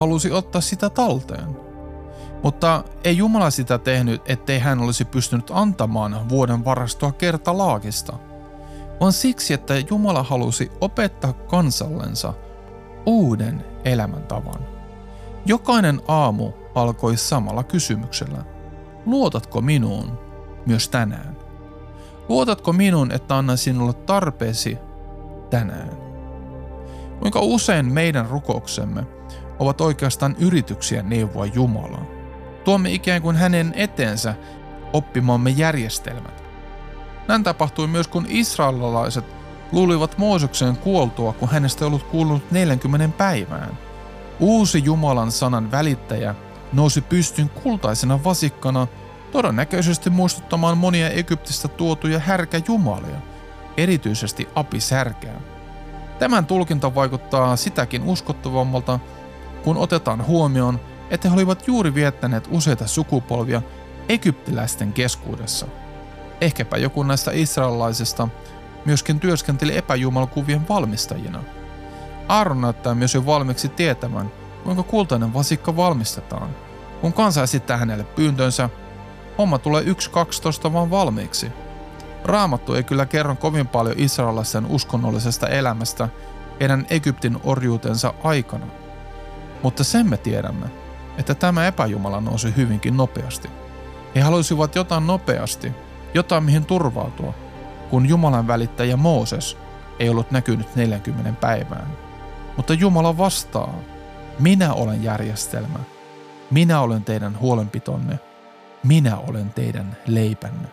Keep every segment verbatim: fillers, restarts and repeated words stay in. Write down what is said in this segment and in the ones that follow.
halusi ottaa sitä talteen. Mutta ei Jumala sitä tehnyt, ettei hän olisi pystynyt antamaan vuoden varastoa kertalaakista, vaan siksi, että Jumala halusi opettaa kansallensa uuden elämäntavan. Jokainen aamu alkoi samalla kysymyksellä. Luotatko minuun myös tänään? Luotatko minuun, että annan sinulle tarpeesi tänään? Kuinka usein meidän rukouksemme ovat oikeastaan yrityksiä neuvoa Jumalaa? Tuomme ikään kuin hänen eteensä oppimamme järjestelmät. Näin tapahtui myös, kun israelilaiset luulivat Mooseksen kuoltua, kun hänestä ei ollut kuulunut neljänkymmenen päivään. Uusi Jumalan sanan välittäjä nousi pystyyn kultaisena vasikkana, todennäköisesti muistuttamaan monia Egyptistä tuotuja härkäjumalia, erityisesti Apis-härkää. Tämän tulkinta vaikuttaa sitäkin uskottavammalta, kun otetaan huomioon, että he olivat juuri viettäneet useita sukupolvia egyptiläisten keskuudessa. Ehkäpä joku näistä israelilaisista myöskin työskenteli epäjumalakuvien valmistajina. Aaron näyttää myös jo valmiiksi tietämään, kuinka kultainen vasikka valmistetaan. Kun kansa esittää hänelle pyyntönsä, homma tulee yksi kaksitoista vaan valmiiksi. Raamattu ei kyllä kerro kovin paljon israelilaisten uskonnollisesta elämästä heidän Egyptin orjuutensa aikana. Mutta sen me tiedämme, että tämä epäjumala nousi hyvinkin nopeasti. He halusivat jotain nopeasti, jotain mihin turvautua, kun Jumalan välittäjä Mooses ei ollut näkynyt neljänkymmenen päivään. Mutta Jumala vastaa, minä olen järjestelmä, minä olen teidän huolenpitonne, minä olen teidän leipänne.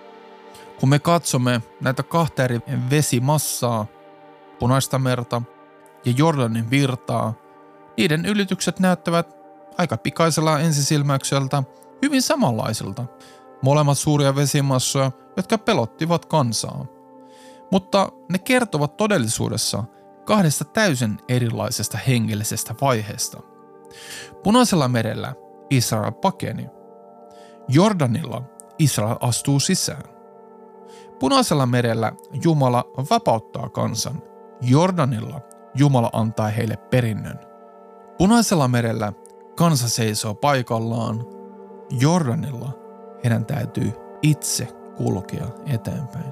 Kun me katsomme näitä kahta eri vesimassaa, Punaista merta ja Jordanin virtaa, niiden ylitykset näyttävät aika pikaisella ensisilmäykseltä hyvin samanlaisilta. Molemmat suuria vesimassoja, jotka pelottivat kansaa. Mutta ne kertovat todellisuudessa kahdesta täysin erilaisesta hengellisestä vaiheesta. Punaisella merellä Israel pakeni. Jordanilla Israel astuu sisään. Punaisella merellä Jumala vapauttaa kansan. Jordanilla Jumala antaa heille perinnön. Punaisella merellä kansa seisoo paikallaan. Jordanilla heidän täytyy itse kulkea eteenpäin.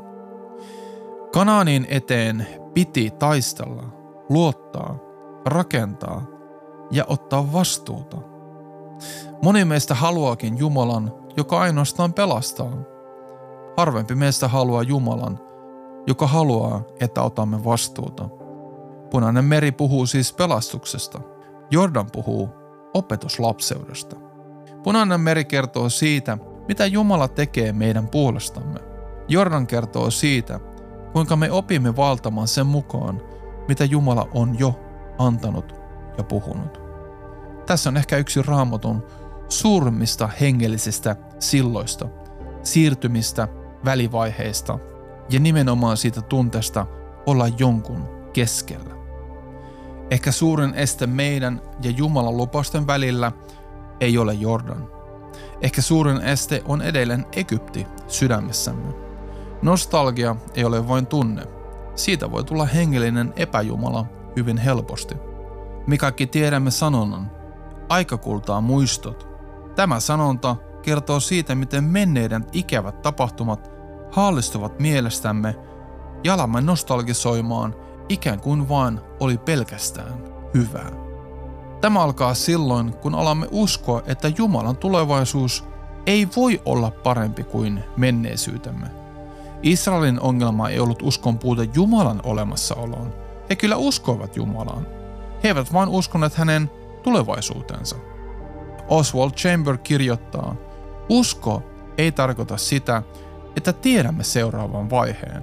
Kanaanin eteen piti taistella, luottaa, rakentaa ja ottaa vastuuta. Moni meistä haluaakin Jumalan, joka ainoastaan pelastaa. Harvempi meistä haluaa Jumalan, joka haluaa, että otamme vastuuta. Punainen meri puhuu siis pelastuksesta. Jordan puhuu opetuslapseudesta. Punainen meri kertoo siitä, mitä Jumala tekee meidän puolestamme. Jordan kertoo siitä, kuinka me opimme valtamaan sen mukaan, mitä Jumala on jo antanut ja puhunut. Tässä on ehkä yksi Raamatun suurimmista hengellisistä silloista, siirtymistä, välivaiheista ja nimenomaan siitä tunteesta olla jonkun keskellä. Ehkä suurin este meidän ja Jumalan lupausten välillä ei ole Jordan. Ehkä suurin este on edelleen Egypti sydämessämme. Nostalgia ei ole vain tunne. Siitä voi tulla hengellinen epäjumala hyvin helposti. Me kaikki tiedämme sanonnan, aika kultaa muistot. Tämä sanonta kertoo siitä, miten menneiden ikävät tapahtumat haallistuvat mielestämme ja alamme nostalgisoimaan ikään kuin vain oli pelkästään hyvää. Tämä alkaa silloin, kun alamme uskoa, että Jumalan tulevaisuus ei voi olla parempi kuin menneisyytemme. Israelin ongelma ei ollut uskon puute Jumalan olemassaoloon. He kyllä uskoivat Jumalaan. He eivät vain uskoneet hänen tulevaisuutensa. Oswald Chamber kirjoittaa, usko ei tarkoita sitä, että tiedämme seuraavan vaiheen.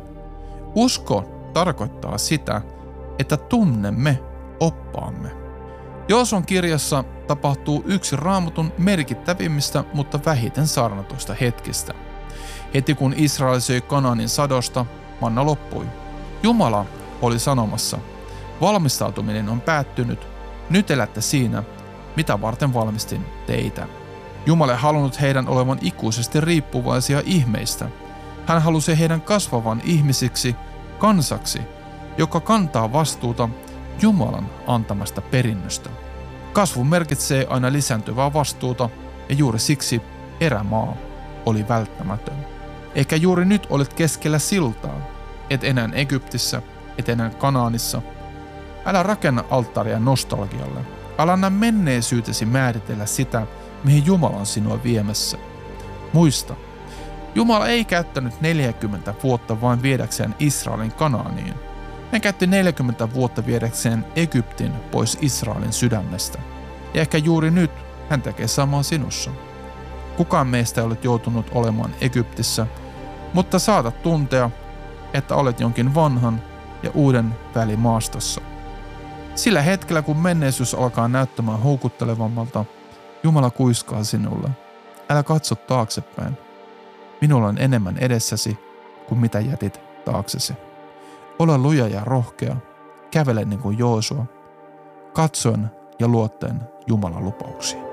Usko tarkoittaa sitä, että tunnemme oppaamme. Joosuan kirjassa tapahtuu yksi Raamatun merkittävimmistä, mutta vähiten saarnatuista hetkistä. Heti kun Israel söi Kanaanin sadosta, manna loppui. Jumala oli sanomassa, valmistautuminen on päättynyt, nyt elätte siinä, mitä varten valmistin teitä. Jumala ei halunnut heidän olevan ikuisesti riippuvaisia ihmeistä. Hän halusi heidän kasvavan ihmisiksi, kansaksi, joka kantaa vastuuta Jumalan antamasta perinnöstä. Kasvu merkitsee aina lisääntyvää vastuuta ja juuri siksi erämaa oli välttämätön. Eikä juuri nyt olet keskellä siltaa, et enää Egyptissä, et enää Kanaanissa. Älä rakenna alttaria nostalgialle. Älä anna menneisyytesi määritellä sitä, mihin Jumala on sinua viemässä. Muista, Jumala ei käyttänyt neljäkymmentä vuotta vain viedäkseen Israelin Kanaaniin. Hän käytti neljäkymmentä vuotta viedäkseen Egyptin pois Israelin sydämestä. Ja ehkä juuri nyt hän tekee samaa sinussa. Kukaan meistä ei ole joutunut olemaan Egyptissä, mutta saatat tuntea, että olet jonkin vanhan ja uuden välimaastossa. Sillä hetkellä, kun menneisyys alkaa näyttämään houkuttelevammalta, Jumala kuiskaa sinulle. Älä katso taaksepäin. Minulla on enemmän edessäsi kuin mitä jätit taaksesi. Ole luja ja rohkea. Kävele niin kuin Joosua. Katsoen ja luottaen Jumalan lupauksiin.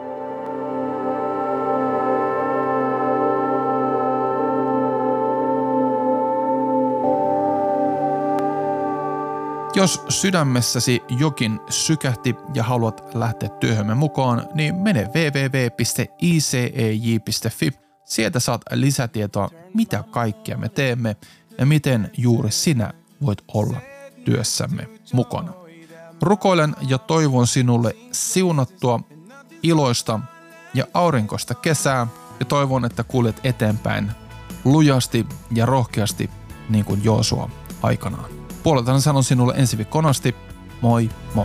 Jos sydämessäsi jokin sykähti ja haluat lähteä työhömme mukaan, niin mene double-u double-u double-u piste i c e j piste f i. Sieltä saat lisätietoa, mitä kaikkea me teemme ja miten juuri sinä voit olla työssämme mukana. Rukoilen ja toivon sinulle siunattua, iloista ja aurinkoista kesää ja toivon, että kuljet eteenpäin lujasti ja rohkeasti niin kuin Joosua aikanaan. Puoleltani sanon sinulle ensi viikkoon asti. Moi moi.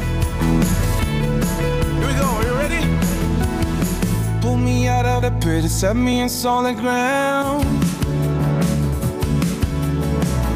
Here we go, are you ready? Pull me out of the pit and set me in solid ground.